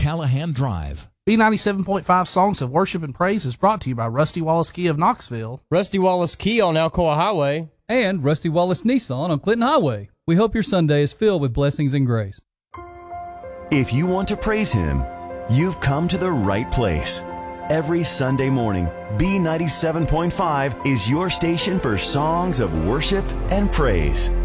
Callahan Drive. B97.5 Songs of Worship and Praise is brought to you by Rusty Wallace Kia of Knoxville, Rusty Wallace Kia on Alcoa Highway, and Rusty Wallace Nissan on Clinton Highway. We hope your Sunday is filled with blessings and grace. If you want to praise Him, you've come to the right place. Every Sunday morning, B97.5 is your station for songs of worship and praise.